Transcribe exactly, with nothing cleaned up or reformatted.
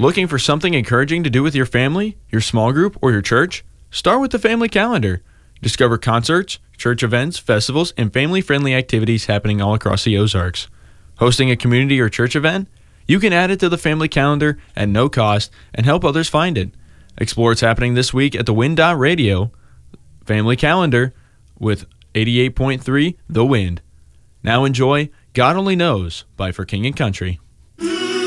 Looking for something encouraging to do with your family, your small group, or your church? Start with the Family Calendar. Discover concerts, church events, festivals, and family-friendly activities happening all across the Ozarks. Hosting a community or church event? You can add it to the Family Calendar at no cost and help others find it. Explore what's happening this week at the Wind Radio Family Calendar with eighty-eight point three The Wind. Now enjoy God Only Knows by For King and Country.